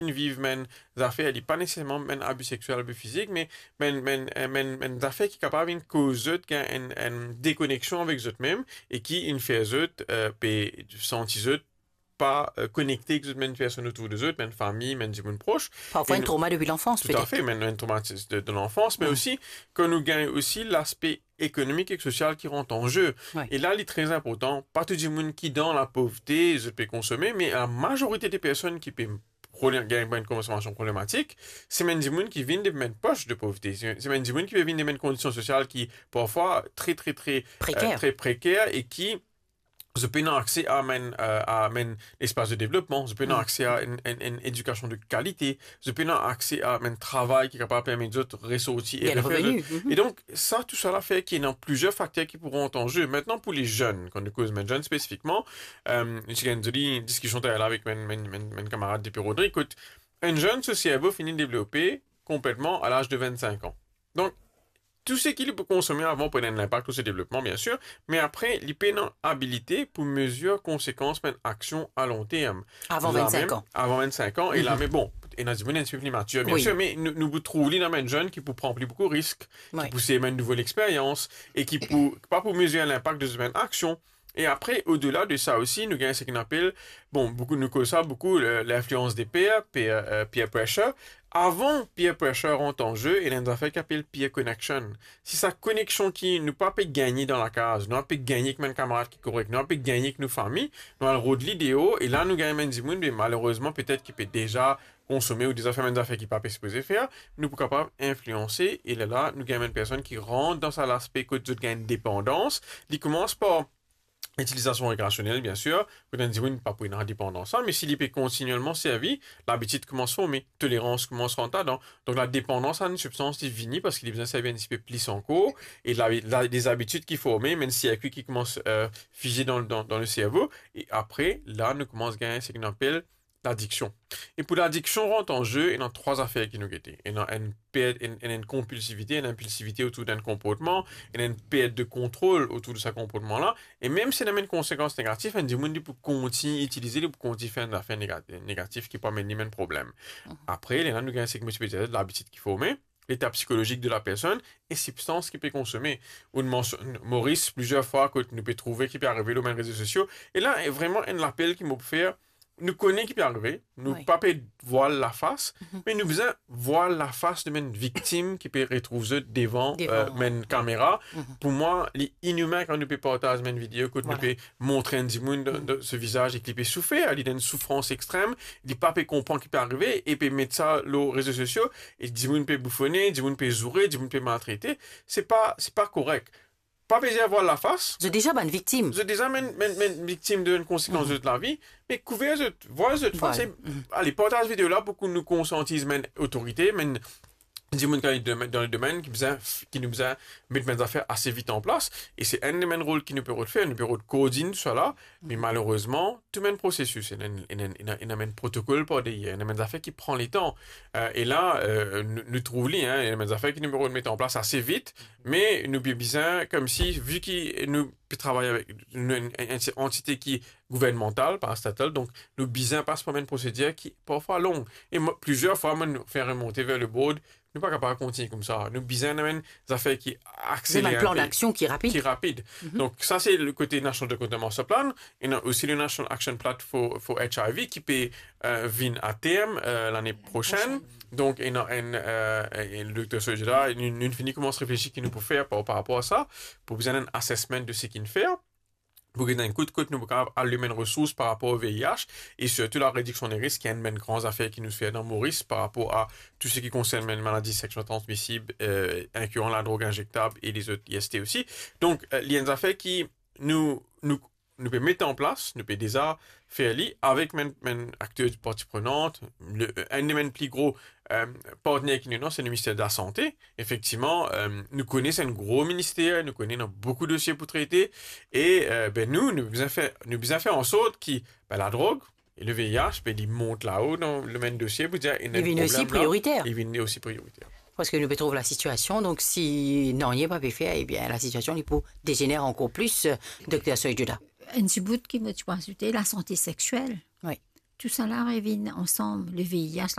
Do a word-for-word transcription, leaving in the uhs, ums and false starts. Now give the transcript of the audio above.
vivent men affaires, il pas nécessairement men abus sexuels, abus physiques, mais men men men men affaires qui capable une cause une une une déconnexion avec eux-mêmes et qui une fait eux euh, sentir eux pas euh, connectés avec une personne autour de eux, une famille, même des gens proches. Parfois un trauma depuis l'enfance, peut-être. Tout à fait, même un traumatisme de, de l'enfance, mais mmh. aussi que nous gagnons aussi l'aspect économique et social qui rentre en jeu. Ouais. Et là, il est très important, pas tout le monde qui dans la pauvreté, je peux consommer, mais la majorité des personnes qui peuvent gagner une consommation problématique, c'est même des gens qui viennent des mêmes poches de pauvreté. C'est même des gens qui viennent des mêmes conditions sociales qui, parfois, très, très, très précaires, euh, très précaires et qui je peux avoir accès à un euh, espace de développement, je peux avoir accès à une, une, une éducation de qualité, je peux avoir accès à un travail qui est capable de permettre d'autres ressortir et revenus. Et donc, ça, tout ça, fait qu'il y a plusieurs facteurs qui pourront être en jeu. Maintenant, pour les jeunes, quand nous causons les jeunes spécifiquement, euh, j'ai une discussion avec mes camarades de Pérodry, écoute, un jeune, ce cerveau finit de développer complètement à l'âge de vingt-cinq ans. Donc, tout ce qu'il peut consommer avant peut avoir un impact sur ce développement, bien sûr, mais après, il peut avoir une habilité pour mesurer conséquences, mais action à long terme. Avant vingt-cinq même, ans. Avant vingt-cinq ans, mm-hmm. et là, mais bon, et dans une esprit plus mature, bien oui. sûr, mais nous, nous trouvons dans un jeune qui peut prendre plus beaucoup de risques, oui. qui peut essayer une nouvelle expérience, et qui peut, pas pour mesurer l'impact de cette action. Et après, au-delà de ça aussi, nous gagnons ce qu'on appelle, bon, beaucoup nous connaissons ça, beaucoup l'influence des peers, peer, euh, peer pressure. Avant peer pressure rentre en jeu, il y a une affaire qui s'appelle peer connection. Si sa connexion qui nous pas peut gagner dans la case, nous pas peut gagner avec mes camarades qui correct, nous pas peut gagner avec nos familles, nous avons le rôle de l'idéo, et là nous gagnons des gens, mais malheureusement peut-être qu'il peut déjà consommer ou des affaires, des affaires qui ne peuvent pas supposé faire, nous sommes capables d'influencer, et là, là nous gagnons une personne qui rentre dans l'aspect que tu gagnes dépendance, qui commence par utilisation récréationnelle, bien sûr, vous avez dit oui, pas pour une indépendance, mais s'il peut continuellement servir, l'habitude commence à former, tolérance commence à rentrer dedans. Donc la dépendance à une substance qui finit parce qu'il est besoin de servir un petit peu plus en cours, et la, la, des habitudes qui forment, même s'il y a quelque qui commence à euh, figer dans, dans, dans le cerveau, et après, là, nous commençons à gagner ce qu'on appelle l'addiction. Et pour l'addiction rentre en jeu, il y a trois affaires qui nous guettent. Il y a une perte, une, une compulsivité, une impulsivité autour d'un comportement, il y a une perte de contrôle autour de ce comportement-là. Et même si il y a une conséquence négative, il y a des gens qui peuvent continuer à utiliser, pour continuer à faire une affaire négative qui peut amener un problème. Après, il y a nous gagnons ce que je de l'habitude qu'il faut mettre, l'état psychologique de la personne et substances qu'il peut consommer. Ou Maurice, plusieurs fois, que nous pouvons trouver qui peut arriver sur les réseaux sociaux. Et là, il y a vraiment un appel qui m'a fait. Nous connaissons qui peut arriver, nous oui. pas voir la face, mm-hmm. mais nous besoin voir la face de une victime qui peut retrouver devant, devant euh, une caméra. Mm-hmm. Pour moi, il est inhumain quand nous pouvons partager une vidéo, quand voilà. nous pouvons montrer un dimoun de, de ce visage et qu'il peut souffrir, il a une souffrance extrême, il pas peut comprendre qui peut arriver et peut mettre ça sur les réseaux sociaux et dimoun peut bouffonner, dimoun peut zourer, dimoun peut maltraiter. C'est pas, c'est pas correct. Pas plaisir à voir la face. J'ai déjà une victime. J'ai déjà une victime d'une conséquence mm-hmm. de la vie. Mais couvrir, voir cette face. Voilà. Mm-hmm. Allez, partage vidéo là pour que nous conscientisons une autorité, mais des gens dans le domaine qui, qui nous a mis des affaires assez vite en place. Et c'est un des mêmes rôles qui nous peut faire, nous peut coordonner tout ça là. Mais malheureusement, tout le processus, il y a un protocole pour des, il y a des affaires qui prend les temps. Euh, et là, euh, nous, nous trouvons, hein, il y a des affaires qui nous mettent en place assez vite, mais nous avons besoin, comme si, vu que nous travaillons avec une, une, une entité qui est gouvernementale, par statut, donc nous avons besoin de passer par une procédure qui est parfois longue. Et moi, plusieurs fois, moi, nous faire remonter vers le board, nous ne sommes pas capables de continuer comme ça. Nous avons besoin des affaires qui accélèrent. C'est un plan d'action qui est rapide. Qui est rapide. Mm-hmm. Donc, ça, c'est le côté National Document Plan. Et il y a aussi le National Action Plan for, for H I V qui peut euh, venir à terme euh, l'année prochaine. Donc, il y a un, euh, le docteur Sojeda, une, une fini commence à réfléchir qu'il nous peut faire par, par rapport à ça, pour besoin d'un assessment de ce qu'il fait. Pour que d'un coup de coup, nous pouvons allumer une ressource par rapport au V I H et surtout la réduction des risques, qui est une des grandes affaires qui nous fait dans Maurice par rapport à tout ce qui concerne les maladies sexuellement transmissibles, euh, incluant la drogue injectable et les autres I S T aussi. Donc, euh, il y a des affaires qui nous, nous, nous peut mettre en place, nous peut déjà faire li avec mes acteurs de partie prenante. Le, un des plus gros euh, partenaires qui nous ont, c'est le ministère de la Santé. Effectivement, euh, nous connaissons un gros ministère, nous connaissons beaucoup de dossiers pour traiter. Et euh, ben nous, nous avons fait, nous avons fait en sorte que ben, la drogue et le V I H, ben, ils montent là-haut dans le même dossier pour dire il est aussi prioritaire. Il est aussi prioritaire. Parce que nous trouvons la situation, donc si non, il n'y a pas pu faire, eh bien la situation il peut dégénérer encore plus, docteur Soyjuda. Un petit bout qui va ajouter la santé sexuelle. Oui. Tout ça là revient ensemble, le V I H,